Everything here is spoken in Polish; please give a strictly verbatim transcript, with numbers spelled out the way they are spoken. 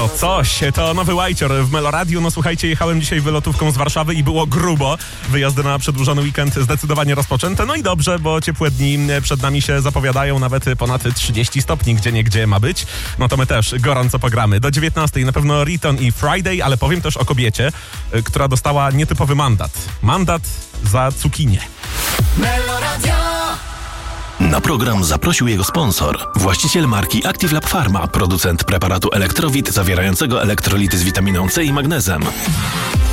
To coś, to nowy Łajcior w Meloradiu. No słuchajcie, jechałem dzisiaj wylotówką z Warszawy i było grubo. Wyjazdy na przedłużony weekend zdecydowanie rozpoczęte. No i dobrze, bo ciepłe dni przed nami się zapowiadają, nawet ponad trzydzieści stopni, gdzie niegdzie ma być. No to my też gorąco pogramy. Do dziewiętnastej na pewno Riton i Friday, ale powiem też o kobiecie, która dostała nietypowy mandat. Mandat za cukinię. Meloradio. Na program zaprosił jego sponsor, właściciel marki Active Lab Pharma, producent preparatu Elektrowit zawierającego elektrolity z witaminą C i magnezem.